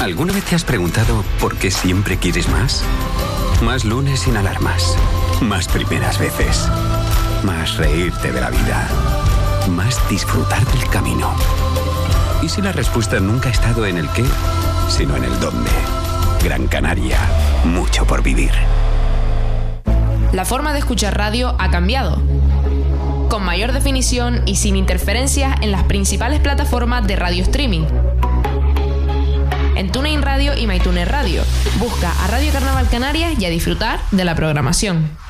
¿Alguna vez te has preguntado por qué siempre quieres más? Más lunes sin alarmas. Más primeras veces. Más reírte de la vida. Más disfrutar del camino. ¿Y si la respuesta nunca ha estado en el qué, sino en el dónde? Gran Canaria. Mucho por vivir. La forma de escuchar radio ha cambiado. Con mayor definición y sin interferencias en las principales plataformas de radio streaming. En TuneIn Radio y MyTuner Radio. Busca a Radio Carnaval Canarias y a disfrutar de la programación.